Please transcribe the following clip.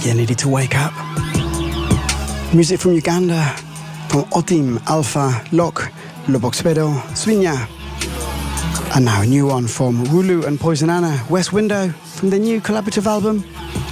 You needed to wake up. Music from Uganda, from Otim, Alpha, Lok, Loboxpedo, Swinya. And now a new one from Rulu and Poison Anna, West Window, from their new collaborative album,